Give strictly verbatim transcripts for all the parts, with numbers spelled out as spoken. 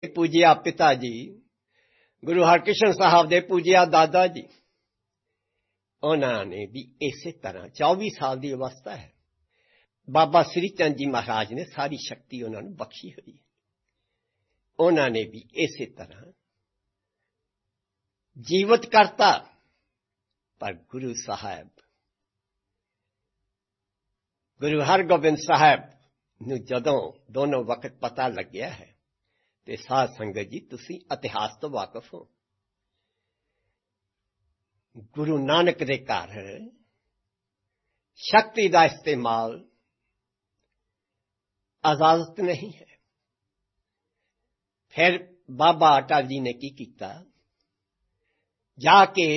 पूजिया पिता जी, गुरु हरकृष्ण साहब दे पूजिया दादा जी, उन्होंने भी इसे तरह चौबीस साल की अवस्था है, बाबा श्री चंद जी महाराज ने सारी शक्ति उन्होंने बख्शी हुई, उन्होंने भी इसे तरह जीवित करता। पर गुरु साहब, गुरु हरगोबिंद साहब नूं जदों दोनों वक्त पता लग्या है ते साध संगत जी तुसी इतिहास तो वाकफ हो। गुरु नानक दे घर शक्ति का इस्तेमाल इजाजत नहीं है। फिर बाबा अटल जी ने की किया, जाके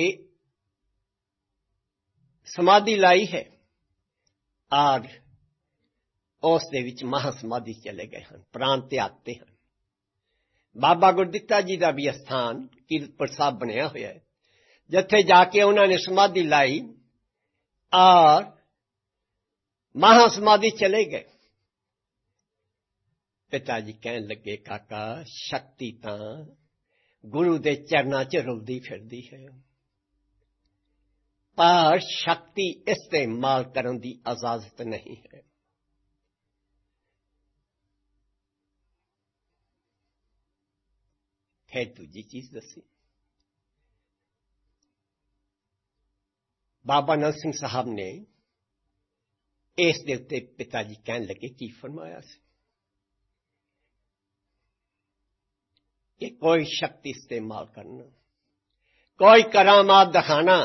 समाधि लाई है और उस दे विच महासमाधि चले गए हैं, प्राण त्यागते हैं। बाबा गुरदित्ता जी का भी स्थान कीरतपुर साहब बनया हुआ है, जिथे जाके उन्होंने समाधि लाई और महासमाधि चले गए। पिताजी कहने लगे, काका शक्ति तां गुरु दे चरनां च रुलदी फिरदी है, पर शक्ति इस्तेमाल करने की इजाजत नहीं है। फिर दूजी चीज दसी, बाबा नंद सिंह साहब ने इस दे उत्ते पिताजी कहने लगे की फरमाया सी कि कोई शक्ति इस्तेमाल करना, कोई करामात दिखाना,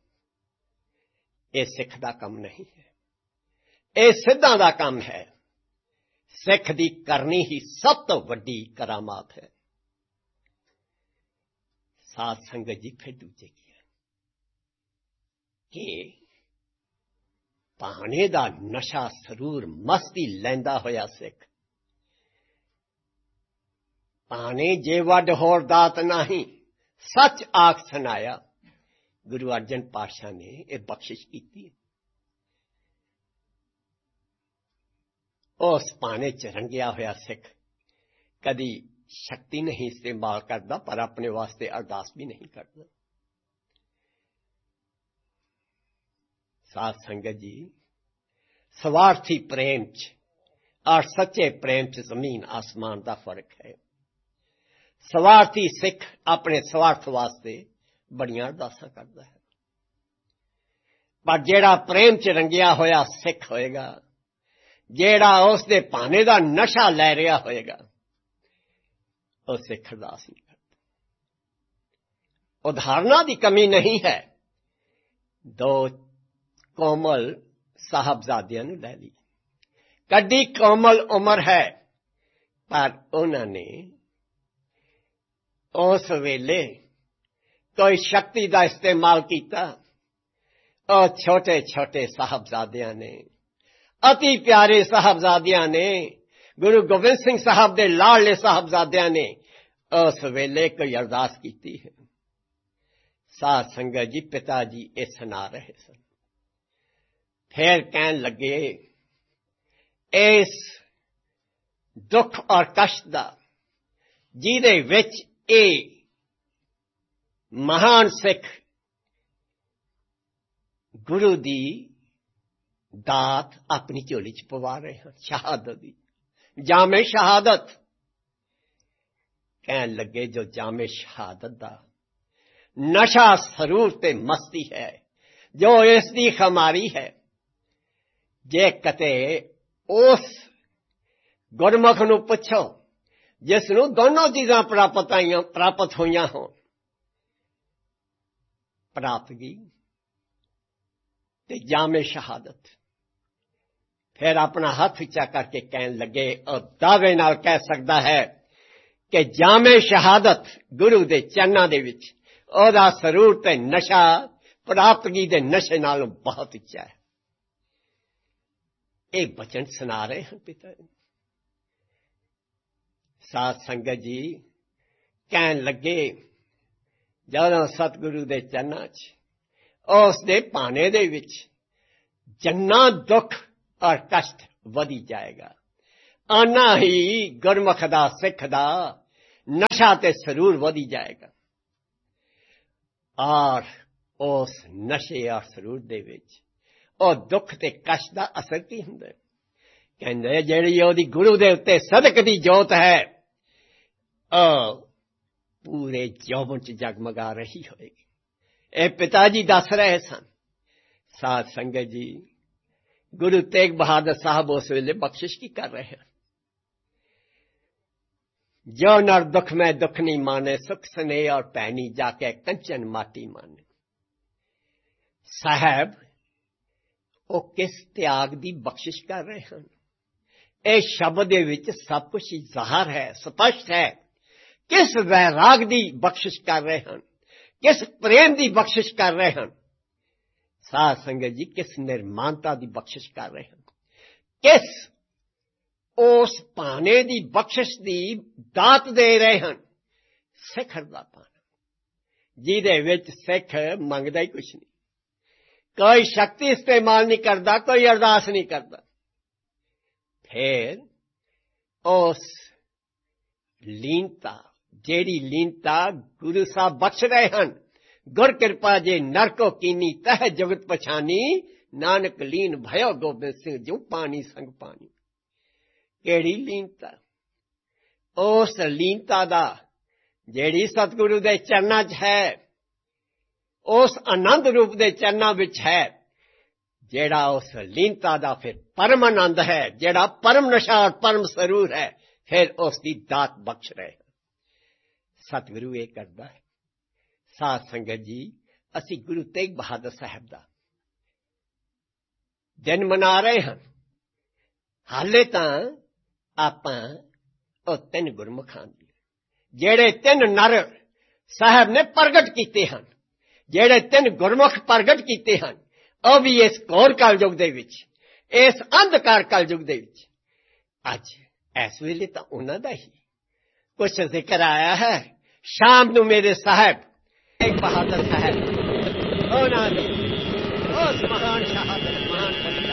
यह सिख दा काम नहीं है, यह सिद्धां दा काम है। सिख दी करनी ही सब तो वड्डी करामात है। साध संगत जी फिर दूजे की है कि पाने दा नशा सरूर मस्ती लैंदा होया सिख, पाने जे वड होर दात नहीं, सच आख सुनाया। गुरु अर्जन पातशाह ने यह बख्शिश की। उस पाने च रंगिया होया सिख कदी शक्ति नहीं इस्तेमाल करता, पर अपने वास्ते अरदास भी नहीं करता। साध संगत जी, स्वार्थी प्रेम च और सच्चे प्रेम च जमीन आसमान का फर्क है। स्वार्थी सिख अपने स्वार्थ वास्ते बड़ियां अरदासां करता है, पर जेड़ा प्रेम च रंगिया होया सिख होएगा, जेड़ा उसदे पाने का नशा लै रहा होएगा, वह सिख अरदास नहीं करता। उदाहरणों की कमी नहीं है। दो कोमल साहबजादियां नूं लै ली, कड्डी कोमल उम्र है, पर उन्होंने उस वेले कोई शक्ति का इस्तेमाल किया। और छोटे छोटे साहबजादियां ने, अति प्यारे साहबजादियां ने, गुरु गोबिंद सिंह साहब दे लाडले साहबजादियां ने उस वेले कोई अरदास की है। साध संगत जी, पिताजी ये सुना रहे सन। फिर कहन लगे, इस दुख और कष्ट दा जिहदे विच ए महान सिख गुरु दी दात अपनी झोली च पवा रहे हैं, शहादत दी जामे शहादत। कहन लगे, जो जामे शहादत दा नशा सरूर ते मस्ती है, जो इसकी खमारी है, जे कते उस गुरमुख नूं पुछो जिसनूं दोनों चीजां प्राप्त आईयां प्राप्त होईयां होण, प्राप्तगी ते जामे शहादत। फिर अपना हाथ उच्चा करके कहन लगे, और दावे नाल कह सकता है कि जामे शहादत गुरु दे चरनां दे विच ओहदा सरूर ते नशा प्राप्तगी दे नशे नालों बहुत उच्चा है। ये बचन सुना रहे हैं पिता। साध संगत जी कहन लगे, जदों सतगुरु दे चरनां च उस दे पाने दे विच जन्ना दुख और कष्ट वधी जाएगा, आना ही गुरमुख दा सिख दा नशा ते जरूर वधी जाएगा। और उस नशे और सरूर दे विच ਉਹ ਦੁੱਖ ਤੇ ਕਸ਼ਟ ਦਾ ਅਸਰ ਕੀ ਹੁੰਦਾ? ਕਹਿੰਦੇ ਜਿਹੜੀ ਉਹਦੀ ਗੁਰੂ ਦੇ ਉੱਤੇ ਸਦਕ ਦੀ ਜੋਤ ਹੈ ਉਹ ਪੂਰੇ ਜੌਬਨ ਚ ਜਗਮਗਾ ਰਹੀ ਹੋਏਗੀ। ਇਹ ਪਿਤਾ ਜੀ ਦੱਸ ਰਹੇ ਸਨ। ਸਾਧ ਸੰਗਤ ਜੀ, ਗੁਰੂ ਤੇਗ ਬਹਾਦਰ ਸਾਹਿਬ ਉਸ ਵੇਲੇ ਬਖਸ਼ਿਸ਼ ਕੀ ਕਰ ਰਹੇ ਹਨ? ਜੋ ਨਰ ਦੁੱਖ ਮੈਂ ਦੁੱਖ ਨਹੀਂ ਮਾਨੇ, ਸੁਖ ਸਨੇਹ ਔਰ ਪੈਣੀ ਜਾ ਕੇ ਕੰਚਨ ਮਾਟੀ ਮਾਨੇ। ਸਾਹਿਬ ਉਹ ਕਿਸ ਤਿਆਗ ਦੀ ਬਖਸ਼ਿਸ਼ ਕਰ ਰਹੇ ਹਨ? ਇਹ ਸ਼ਬਦ ਦੇ ਵਿੱਚ ਸਭ ਕੁਝ ਜ਼ਾਹਰ ਹੈ, ਸਪਸ਼ਟ ਹੈ। ਕਿਸ ਵੈਰਾਗ ਦੀ ਬਖਸ਼ਿਸ਼ ਕਰ ਰਹੇ ਹਨ? ਕਿਸ ਪ੍ਰੇਮ ਦੀ ਬਖਸ਼ਿਸ਼ ਕਰ ਰਹੇ ਹਨ? ਸਾਧ ਸੰਗਤ ਜੀ, ਕਿਸ ਨਿਰਮਾਨਤਾ ਦੀ ਬਖਸ਼ਿਸ਼ ਕਰ ਰਹੇ ਹਨ? ਕਿਸ ਉਸ ਪਾਣੇ ਦੀ ਬਖਸ਼ਿਸ਼ ਦੀ ਦਾਤ ਦੇ ਰਹੇ ਹਨ? ਸਿਖਰ ਦਾ ਪਾਣਾ, ਜਿਹਦੇ ਵਿੱਚ ਸਿੱਖ ਮੰਗਦਾ ਹੀ ਕੁਛ ਨਹੀਂ, ਕੋਈ ਸ਼ਕਤੀ ਇਸਤੇਮਾਲ ਨਹੀਂ ਕਰਦਾ, ਕੋਈ ਅਰਦਾਸ ਨਹੀਂ ਕਰਦਾ। ਫਿਰ ਉਸ ਲੀਨਤਾ, ਜਿਹੜੀ ਲੀਨਤਾ ਗੁਰੂ ਸਾਹਿਬ ਬਖਸ਼ ਰਹੇ ਹਨ, ਗੁਰ ਕਿਰਪਾ ਜੇ ਨਰਕੋ ਕੀਨੀ ਤਹ ਜਗਤ ਪਛਾਨੀ, ਨਾਨਕ ਲੀਨ ਭਇਓ ਗੋਬਿੰਦ ਸਿੰਘ ਜੂ ਪਾਣੀ ਸੰਗ ਪਾਣੀ। ਕਿਹੜੀ ਲੀਨਤਾ? ਉਸ ਲੀਨਤਾ ਦਾ ਜਿਹੜੀ ਸਤਿਗੁਰੂ ਦੇ ਚਰਨਾਂ 'ਚ ਹੈ, ਉਸ ਆਨੰਦ ਰੂਪ ਦੇ ਚਰਨਾਂ ਵਿੱਚ ਹੈ, ਜਿਹੜਾ ਉਸ ਲੀਨਤਾ ਦਾ ਫਿਰ ਪਰਮ ਆਨੰਦ ਹੈ, ਜਿਹੜਾ ਪਰਮ ਨਸ਼ਾ ਔਰ ਪਰਮ ਸਰੂਰ ਹੈ, ਫਿਰ ਉਸ ਦੀ ਦਾਤ ਬਖਸ਼ ਰਹੇ। ਸਤਿਗੁਰੂ ਇਹ ਕਰਦਾ ਹੈ। ਸਾਧ ਸੰਗਤ ਜੀ, ਅਸੀਂ ਗੁਰੂ ਤੇਗ ਬਹਾਦਰ ਸਾਹਿਬ ਦਾ ਦਿਨ ਮਨਾ ਰਹੇ ਹਾਂ। ਹਾਲੇ ਤਾਂ ਆਪਾਂ ਉਹ ਤਿੰਨ ਗੁਰਮੁਖਾਂ ਦੀ, ਜਿਹੜੇ ਤਿੰਨ ਨਰ ਸਾਹਿਬ ਨੇ ਪ੍ਰਗਟ ਕੀਤੇ ਹਨ, ਜਿਹੜੇ ਤਿੰਨ ਗੁਰਮੁਖ ਪ੍ਰਗਟ ਕੀਤੇ ਹਨ, ਉਹ ਵੀ ਇਸ ਘੋਰ ਕਲਯੁਗ ਦੇ ਵਿੱਚ, ਇਸ ਅੰਧਕਾਰ ਕਲਯੁਗ ਦੇ ਵਿੱਚ ਅੱਜ ਇਸ ਵੇਲੇ ਤਾਂ ਉਹਨਾਂ ਦਾ ਹੀ ਕੁਛ ਜ਼ਿਕਰ ਆਇਆ ਹੈ। ਸ਼ਾਮ ਨੂੰ ਮੇਰੇ ਸਾਹਿਬ ਤੇਗ ਬਹਾਦਰ ਸਾਹਿਬ ਉਹਨਾਂ ਨੇ ਉਸ ਮਹਾਨ ਸ਼ਹਾਦਤ, ਮਹਾਨ